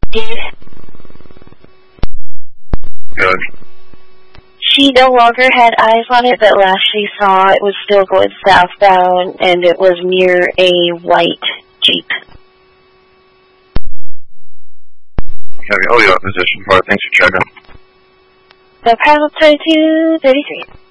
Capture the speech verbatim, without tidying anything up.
Dave? Good. She no longer had eyes on it, but last she saw it was still going southbound, and it was near a white Jeep. Okay, oh yeah, position part. Thanks for checking. The problem twenty-two thirty-three.